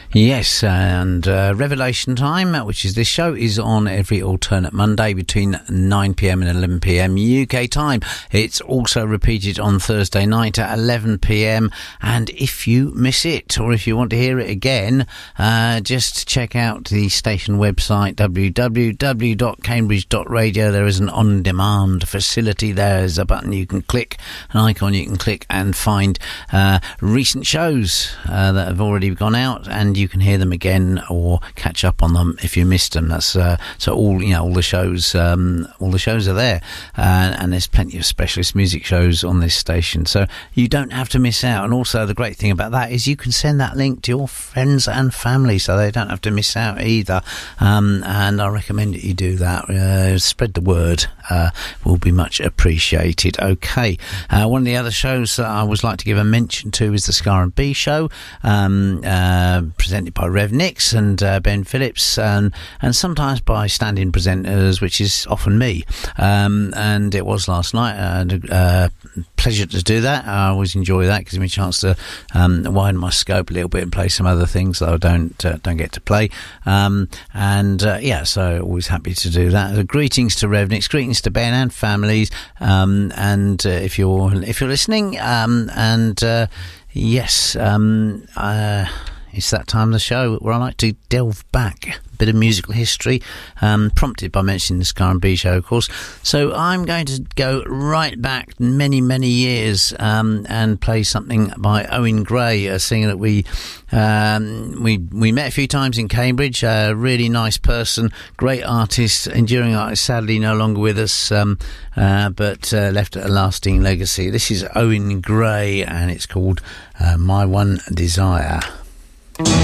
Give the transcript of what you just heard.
Yes, and Revelation Time, which is this show, is on every alternate Monday between 9pm and 11pm UK time. It's also repeated on Thursday night at 11pm, and if you miss it, or if you want to hear it again, just check out the station website, www.cambridge.radio. There is an on-demand facility. There's a button you can click, an icon you can click, and find recent shows that have already gone out, and you can hear them again or catch up on them if you missed them. That's so all the shows are there, and there's plenty of specialist music shows on this station, so you don't have to miss out. And also the great thing about that is you can send that link to your friends and family, so they don't have to miss out either. And I recommend that you do that. Spread the word, will be much appreciated. Okay, one of the other shows that I always like to give a mention to is the Ska and B Show, presented by Rev Nix and Ben Phillips, and sometimes by stand-in presenters, which is often me. And it was last night. Pleasure to do that. I always enjoy that. Gives me a chance to widen my scope a little bit and play some other things that I don't get to play. So always happy to do that. Greetings to Rev Nix, greetings to Ben and families. If you're listening, yes. It's that time of the show where I like to delve back a bit of musical history, prompted by mentioning the Ska and B Show, of course. So I'm going to go right back many, many years and play something by Owen Gray, a singer that we met a few times in Cambridge. A really nice person, great artist, enduring artist, sadly no longer with us, but left a lasting legacy. This is Owen Gray, and it's called My One Desire.